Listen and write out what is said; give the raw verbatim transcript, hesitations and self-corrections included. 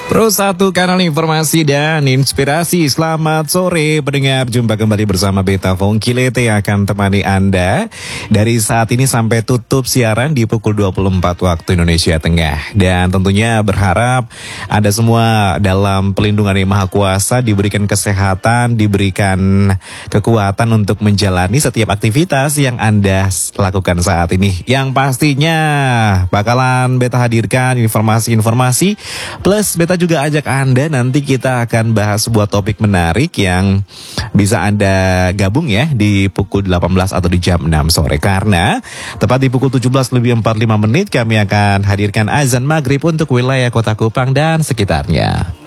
Pro satu kanal informasi dan inspirasi. Selamat sore pendengar, jumpa kembali bersama Beta Fongkilete yang akan temani Anda dari saat ini sampai tutup siaran di pukul dua puluh empat waktu Indonesia Tengah. Dan tentunya berharap Anda semua dalam pelindungan Yang Maha Kuasa, diberikan kesehatan, diberikan kekuatan untuk menjalani setiap aktivitas yang Anda lakukan saat ini. Yang pastinya bakalan Beta hadirkan informasi-informasi plus Beta juga ajak Anda, nanti kita akan bahas sebuah topik menarik yang bisa Anda gabung ya di pukul delapan belas atau di jam enam sore. Karena tepat di pukul tujuh belas lebih empat puluh lima menit kami akan hadirkan azan maghrib untuk wilayah Kota Kupang dan sekitarnya.